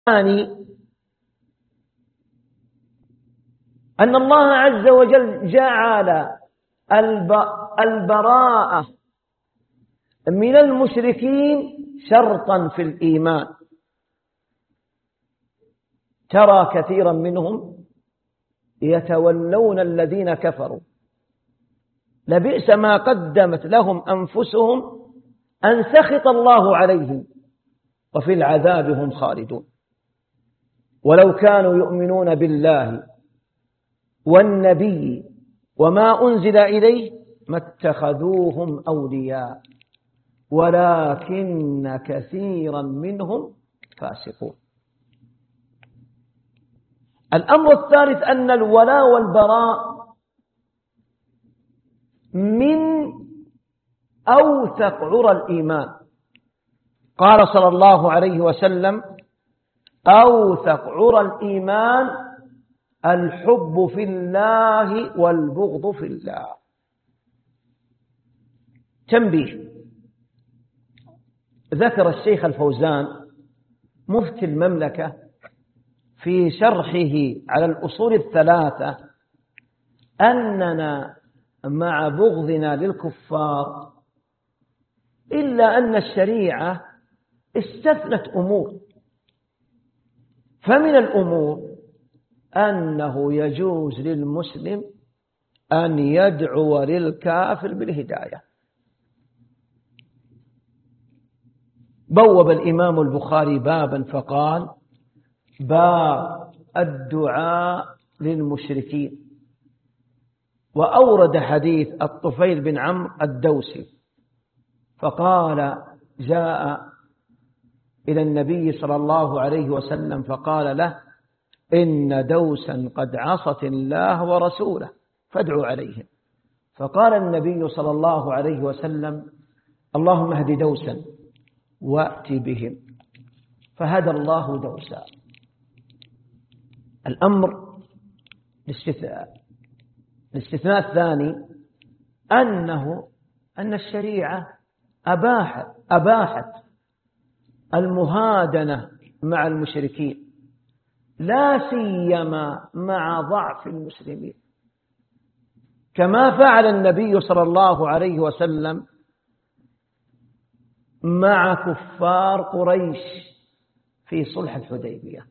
الثاني أن الله عز وجل جعل البراءة من المشركين شرطا في الإيمان. ترى كثيرا منهم يتولون الذين كفروا، لبئس ما قدمت لهم أنفسهم أن سخط الله عليهم وفي العذاب هم خالدون. ولو كانوا يؤمنون بالله والنبي وما أنزل إليه ما اتخذوهم أولياء ولكن كثيرا منهم فاسقون. الأمر الثالث أن الولاء والبراء من أوثق عرى الإيمان. قال صلى الله عليه وسلم: أوثق عرى الإيمان الحب في الله والبغض في الله. تنبيه: ذكر الشيخ الفوزان مفتي المملكة في شرحه على الأصول الثلاثة أننا مع بغضنا للكفار إلا أن الشريعة استثنت أمور، فمن الأمور أنه يجوز للمسلم أن يدعو للكافر بالهداية. بوب الإمام البخاري بابا فقال: باب الدعاء للمشركين، وأورد حديث الطفيل بن عمرو الدوسي فقال: جاء إلى النبي صلى الله عليه وسلم فقال له: إن دوسا قد عصت الله ورسوله فادعوا عليهم. فقال النبي صلى الله عليه وسلم: اللهم اهد دوسا وأت بهم، فهدى الله دوسا. الأمر الاستثناء الثاني أن الشريعة أباحت المهادنة مع المشركين، لا سيما مع ضعف المسلمين، كما فعل النبي صلى الله عليه وسلم مع كفار قريش في صلح الحديبية.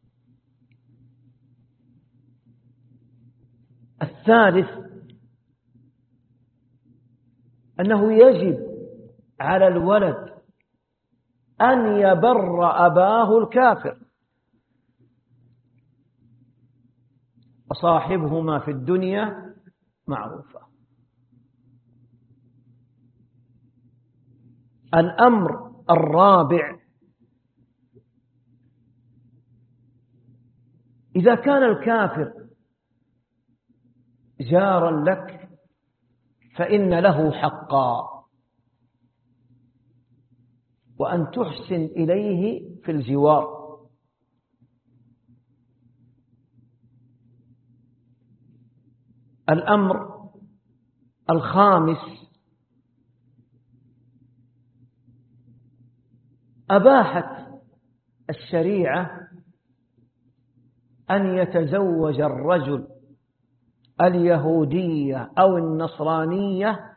الثالث أنه يجب على الولد أن يبر أباه الكافر، وصاحبهما في الدنيا معروفة. الأمر الرابع: إذا كان الكافر جارا لك فإن له حقا، وأن تحسن إليه في الجوار. الأمر الخامس: أباحت الشريعة أن يتزوج الرجل اليهودية أو النصرانية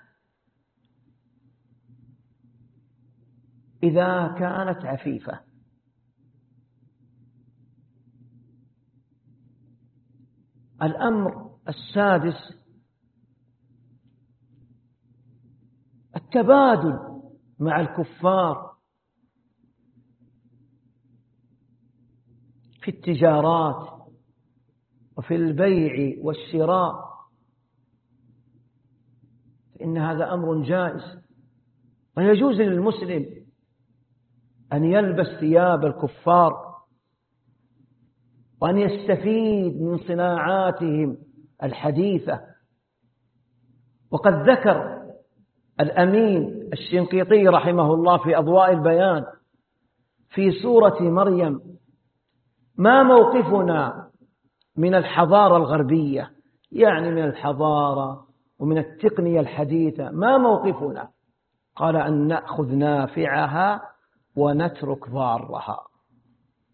إذا كانت عفيفة. الأمر السادس: التبادل مع الكفار في التجارات وفي البيع والشراء، فإن هذا أمر جائز، ويجوز للمسلم أن يلبس ثياب الكفار وأن يستفيد من صناعاتهم الحديثة. وقد ذكر الأمين الشنقيطي رحمه الله في أضواء البيان في سورة مريم: ما موقفنا من الحضارة الغربية، يعني من الحضارة ومن التقنية الحديثة، ما موقفنا؟ قال: أن نأخذ نافعها ونترك ضارها.